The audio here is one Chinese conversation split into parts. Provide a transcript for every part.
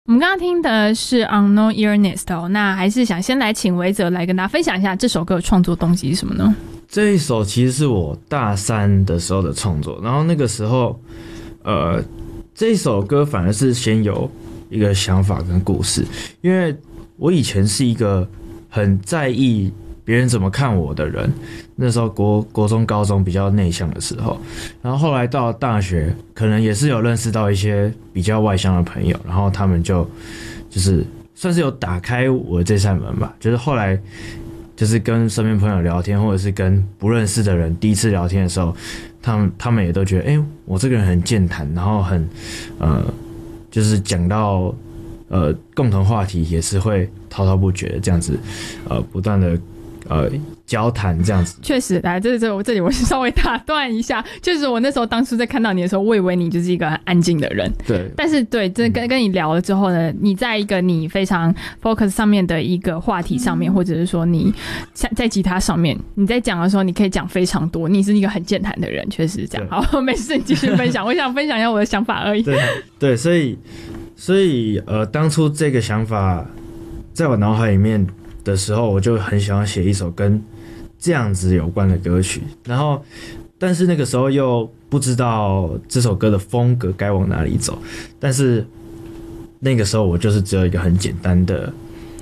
我们刚刚听的是 Unknown Earnest 哦，那还是想先来请维泽来跟大家分享一下这首歌的创作动机是什么呢？ 这一首其实是我大3的时候的创作，然后那个时候这一首歌反而是先有一个想法跟故事，因为我以前是一个很在意别人怎么看我的人，那时候国中高中比较内向的时候，然后后来到大学可能也是有认识到一些比较外向的朋友，然后他们就是算是有打开我这扇门吧，就是后来就是跟身边朋友聊天，或者是跟不认识的人第一次聊天的时候，他们也都觉得我这个人很健谈，然后很就是讲到共同话题也是会滔滔不绝的这样子不断的交谈这样子。确实， 来这里我稍微打断一下，就是我那时候当初在看到你的时候，我以为你就是一个很安静的人，对。但是对，真的跟你聊了之后呢，你在一个你非常 focus 上面的一个话题上面，或者是说你在吉他上面，你在讲的时候，你可以讲非常多，你是一个很健谈的人，确实是这样。好，没事，你继续分享。我想分享一下我的想法而已。 对，所以当初这个想法在我脑海里面的时候，我就很想要写一首跟这样子有关的歌曲，然后但是那个时候又不知道这首歌的风格该往哪里走，但是那个时候我就是只有一个很简单的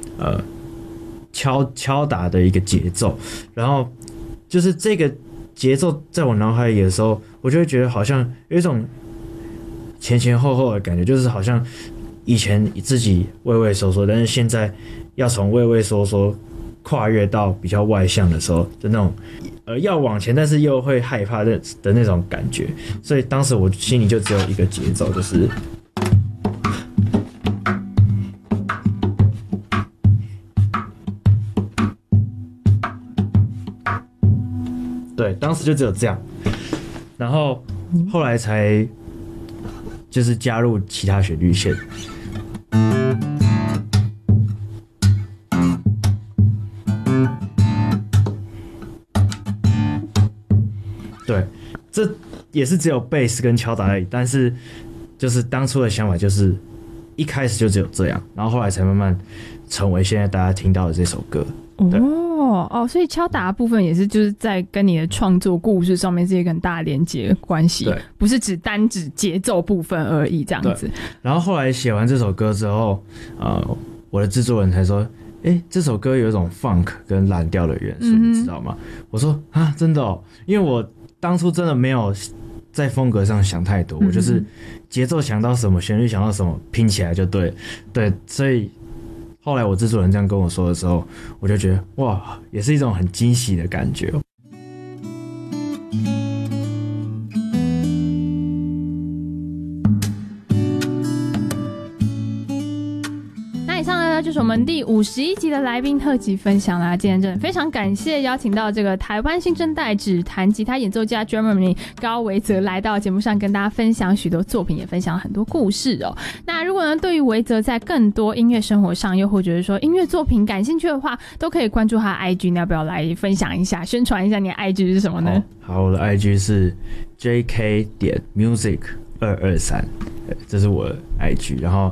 敲打的一个节奏，然后就是这个节奏在我脑海里的时候，我就会觉得好像有一种前后后的感觉，就是好像以前自己畏畏缩缩，但是现在要从畏畏缩缩跨越到比较外向的时候的那种要往前但是又会害怕的那种感觉，所以当时我心里就只有一个节奏，就是对，当时就只有这样，然后后来才就是加入其他旋律线。对，这也是只有贝斯跟敲打而已，但是就是当初的想法就是一开始就只有这样，然后后来才慢慢成为现在大家听到的这首歌。 所以敲打的部分也是就是在跟你的创作故事上面是一个很大的连结关系，不是单指节奏部分而已这样子。 然后后来写完这首歌之后，我的制作人才说，这首歌有一种 funk 跟蓝调的元素，你知道吗？我说啊，真的哦，因为我当初真的没有在风格上想太多，我就是节奏想到什么，旋律想到什么，拼起来就对，所以后来我制作人这样跟我说的时候，我就觉得哇，也是一种很惊喜的感觉。 就是我们第51集的来宾特辑分享啦。今天真的非常感谢邀请到这个台湾新生代指弹吉他演奏家 Germany 高维泽来到节目上跟大家分享许多作品，也分享了很多故事哦。那如果呢对于维泽在更多音乐生活上，又或者是说音乐作品感兴趣的话，都可以关注他的 IG， 你要不要来分享一下，宣传一下你的 IG 是什么呢？ 好，我的 IG 是 jk.music223，这是我的 IG， 然后